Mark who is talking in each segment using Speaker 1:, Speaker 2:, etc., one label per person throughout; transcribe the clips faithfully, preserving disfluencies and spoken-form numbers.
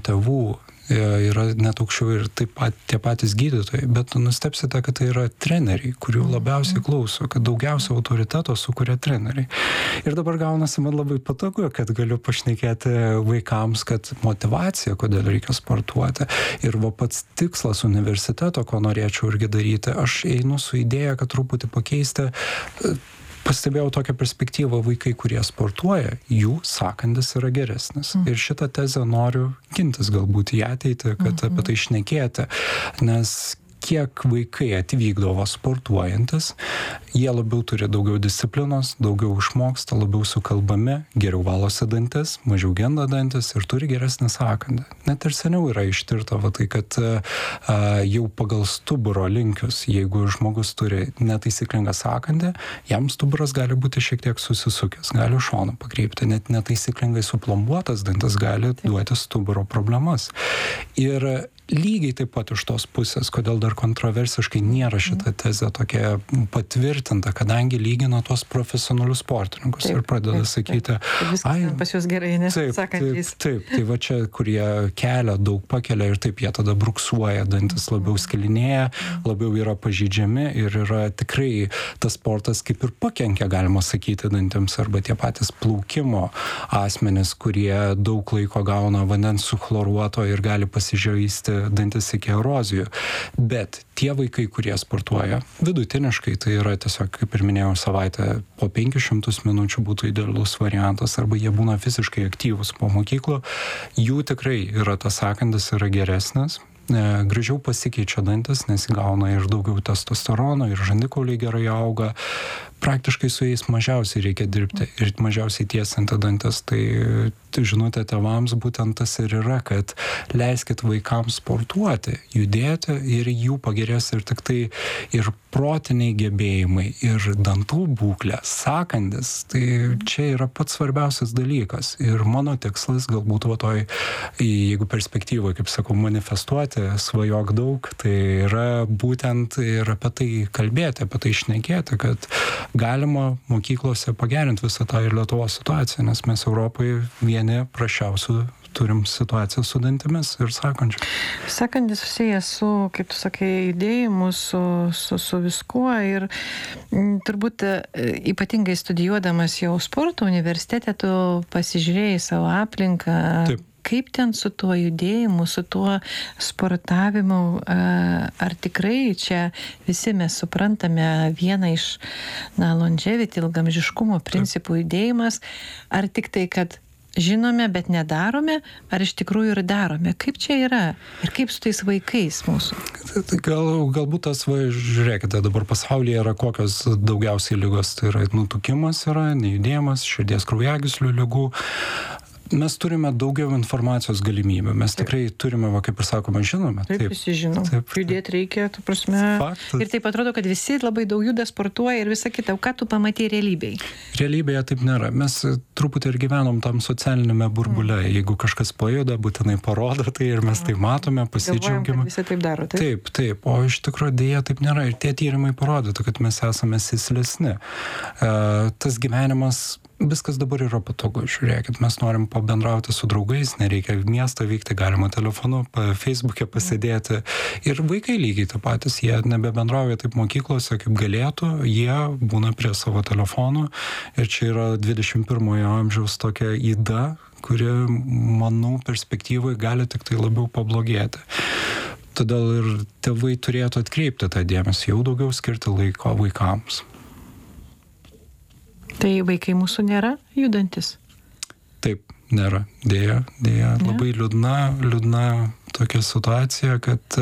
Speaker 1: tėvų yra net aukščiau ir taip pat tie patys gydytojai, bet nustepsite, kad tai yra treneriai, kurių labiausiai klauso, kad daugiausia autoriteto sukuria treneriai. Ir dabar gaunasi man labai patogu, kad galiu pašnekėti vaikams, kad motivacija, kodėl reikia sportuoti. Ir va pats tikslas universiteto, ko norėčiau irgi daryti, aš einu su idėja, kad truputį pakeisti. Pastebėjau tokią perspektyvą, vaikai, kurie sportuoja, jų sąkandis yra geresnis. Mm. Ir šitą tezę noriu gintis galbūt į ateitį, kad mm-hmm. apie tai šnekėti, nes kiek vaikai atvykdavo sportuojantis, jie labiau turi daugiau disciplinos, daugiau išmoksta, labiau sukalbami, geriau valosi dantis, mažiau genda dantis ir turi geresnį sąkandį. Net ir seniau yra ištirta, va, tai kad a, jau pagal stuburo linkius, jeigu žmogus turi netaisyklingą sąkandį, jam stuburas gali būti šiek tiek susisukęs, gali šoną pakreipti, net netaisyklingai suplombuotas dantis gali duoti stuburo problemas. Ir lygiai taip pat iš tos pusės, kodėl dar kontroversiškai nėra šita tezė tokia patvirtinta, kadangi lygina tuos profesionalius sportininkus taip, ir pradeda taip, sakyti,
Speaker 2: taip. Ai, pas jūs gerai, nes
Speaker 1: taip,
Speaker 2: sakantys.
Speaker 1: Taip, taip, tai va čia, kurie kelia, daug pakelia ir taip jie tada bruksuoja, dantis labiau skilinėja, labiau yra pažeidžiami ir yra tikrai tas sportas kaip ir pakenkia, galima sakyti, dantims, arba tie patys plaukimo asmenys, kurie daug laiko gauna vandens suchloruoto ir gali pasižaisti dantis iki erozijų. Bet tie vaikai, kurie sportuoja vidutiniškai, tai yra tiesiog, kaip ir minėjau, savaitę po penkis šimtus minučių būtų idealus variantas, arba jie būna fiziškai aktyvus po mokyklų, jų tikrai yra tas sąkandis yra geresnis. Gražiau pasikeičia dantis, nes gauna ir daugiau testosterono, ir žandikauliai gerai auga. Praktiškai su jais mažiausiai reikia dirbti ir mažiausiai tiesinti dantis. Tai, tai žinote, tėvams būtent tas ir yra, kad leiskit vaikams sportuoti, judėti ir jų pagerės ir tik tai ir protiniai gebėjimai, ir dantų būklė, sąkandis. Tai čia yra pats svarbiausias dalykas. Ir mano tikslas galbūt va toj, jeigu perspektyvoje, kaip sakau, manifestuoti, svajok daug, tai yra būtent ir apie tai kalbėti, apie tai šnekėti, kad galima mokyklose pagerinti visą tą ir Lietuvos situaciją, nes mes Europoje vieni prašiausių turim situaciją su dantimis ir sakančiu.
Speaker 2: Sakandis susijęs su, kaip tu sakai, judėjimu, su, su, su viskuo ir m, turbūt ypatingai studijuodamas jau sporto universitete, tu pasižiūrėjai savo aplinką.
Speaker 1: Taip.
Speaker 2: Kaip ten su tuo judėjimu, su tuo sportavimu, ar tikrai čia visi mes suprantame vieną iš, na, longevity, ilgamžiškumo principų judėjimas, ar tik tai, kad žinome, bet nedarome, ar iš tikrųjų ir darome? Kaip čia yra? Ir kaip su tais vaikais mūsų?
Speaker 1: Gal, galbūt tas, va, žiūrėkite, dabar pasaulyje yra kokios daugiausiai lygos, tai yra nutukimas, yra nejudėjimas, širdies kraujagyslių ligų. Mes turime daugiau informacijos galimybių. Mes tikrai turime, va, kaip ir sakoma, žinome.
Speaker 2: Taip, taip visi žinom. Taip, judėti reikia, tu prasme.
Speaker 1: Faktas.
Speaker 2: Ir taip atrodo, kad visi labai daug juda, sportuoja ir visa kita. O ką tu pamatai realybėje?
Speaker 1: Realybėje taip nėra. Mes truputį ir gyvenom tam socialinėme burbule. Mm. Jeigu kažkas pajuda, būtinai parodo tai ir mes tai matome, pasidžiaugiame.
Speaker 2: Visi taip daro, taip?
Speaker 1: Taip, taip. O iš tikrųjų dėja taip nėra. Ir tie tyrimai parodytų, kad mes esame sėslesni. Uh, tas gyvenimas, viskas dabar yra patogu. Žiūrėkit, mes norim pabendrauti su draugais, nereikia į miestą vykti, galima telefonu, Facebook'e pasidėti. Ir vaikai lygiai tą patys, jie nebebendrauja taip mokyklose, kaip galėtų, jie būna prie savo telefonų. Ir čia yra dvidešimt pirmojo amžiaus tokia yda, kuri, manau, perspektyvai gali tik tai labiau pablogėti. Todėl ir tėvai turėtų atkreipti tą dėmesį, jau daugiau skirti laiko vaikams.
Speaker 2: Tai vaikai mūsų nėra judantis?
Speaker 1: Taip, nėra. Dėja, dėja. Ne? Labai liūdna, liūdna tokia situacija, kad,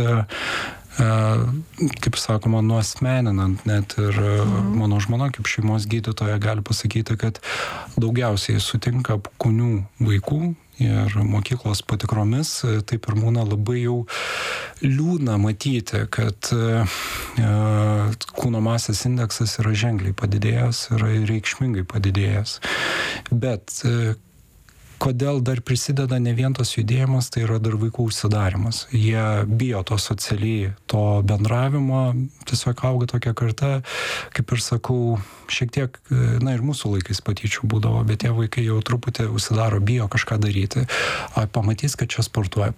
Speaker 1: kaip sakoma, nuosmeninant net ir mhm. mano žmona, kaip šeimos gydytoja, gali pasakyti, kad daugiausiai sutinka apkūnių vaikų ir mokyklos patikromis, taip ir būna labai jau liūdna matyti, kad e, kūno masės indeksas yra ženkliai padidėjęs, yra reikšmingai padidėjęs. Bet e, kodėl dar prisideda ne vien tas judėjimas, tai yra dar vaikų užsidarimas. Jie bijo to socialiai, to bendravimo, tiesiog auga tokia karta, kaip ir sakau, šiek tiek, na ir mūsų laikais patyčių būdavo, bet tie vaikai jau truputį užsidaro, bijo kažką daryti. Pamatys, kad čia sportuoja,